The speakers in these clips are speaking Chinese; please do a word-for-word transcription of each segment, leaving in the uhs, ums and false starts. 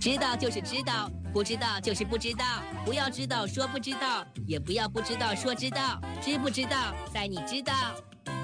知道就是知道，不知道就是不知道。不要知道说不知道，也不要不知道说知道。知不知道，在你知道。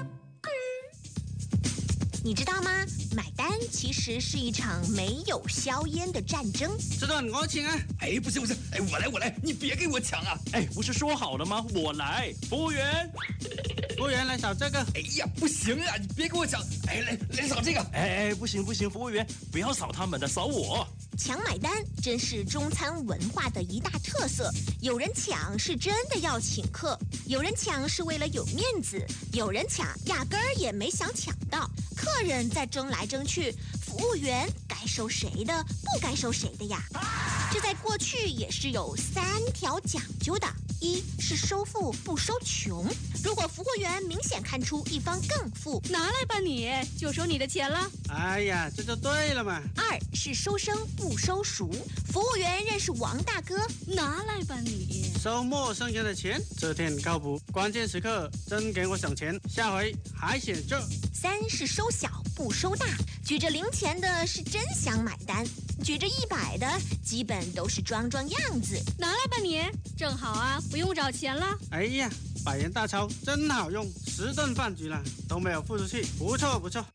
你知道吗？买单其实是一场没有硝烟的战争。 这顿我请啊！ 哎，不是不是，哎，我来我来，你别给我抢啊！ 哎，不是说好了吗？我来，服务员， 服务员来扫这个。 哎呀，不行啊，你别给我抢！哎，来来扫这个。 哎哎，不行不行，服务员不要扫他们的，扫我。 抢买单真是中餐文化的一大特色。有人抢是真的要请客，有人抢是为了有面子，有人抢压根儿也没想抢到。客人在争来争去，服务员该收谁的，不该收谁的呀？这在过去也是有三条讲究的：一是收富不收穷，如果服务员明显看出一方更富， 拿来吧你，就收你的钱了。 哎呀，这就对了嘛。 二是收生不收熟，服务员认识王大哥， 拿来吧你， 收陌生人的钱，这天靠谱，关键时刻真给我省钱，下回还写这。 三是收小不收大，举着零钱的是真想买单，举着一百的基本都是装装样子。 拿来吧你，正好啊，不用找钱了。 哎呀，百元大钞真好用，十顿饭局了都没有付出去，不错不错。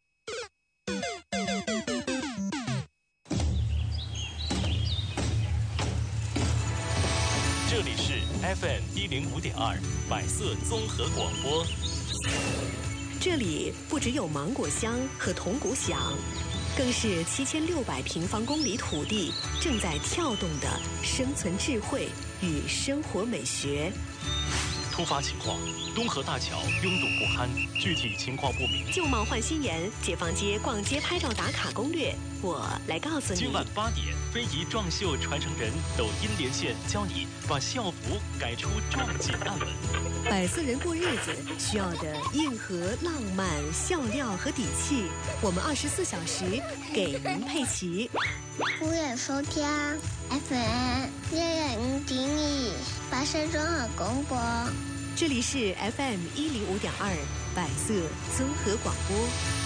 这里是 F M 一零五点二百色综合广播。 这里不只有芒果香和铜鼓响，更是七千六百平方公里土地正在跳动的生存智慧与生活美学。 突发情况，东河大桥拥堵不堪，具体情况不明。 旧貌换新颜，解放街逛街拍照打卡攻略，我来告诉你。 今晚八点，非遗壮绣传承人抖音连线，教你把校服改出壮锦案文。 百色人过日子需要的硬核、浪漫、笑料和底气，我们二十四小时给您配齐。 欢迎收听 F M 一零五点二百色综合广播。 这里是 F M 一零五点二百色综合广播。